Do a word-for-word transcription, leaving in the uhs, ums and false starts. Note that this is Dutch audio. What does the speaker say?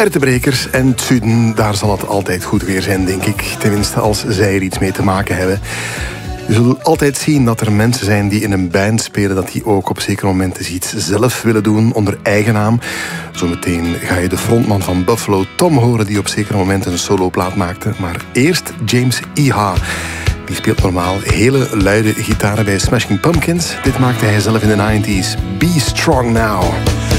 Ertebrekers en het Zuiden, daar zal het altijd goed weer zijn, denk ik. Tenminste, als zij er iets mee te maken hebben. Je zult altijd zien dat er mensen zijn die in een band spelen, dat die ook op zekere momenten iets zelf willen doen onder eigen naam. Zometeen ga je de frontman van Buffalo, Tom, horen, die op zekere momenten een soloplaat maakte. Maar eerst James Iha. Die speelt normaal hele luide gitaren bij Smashing Pumpkins. Dit maakte hij zelf in de negentig. Be Strong Now.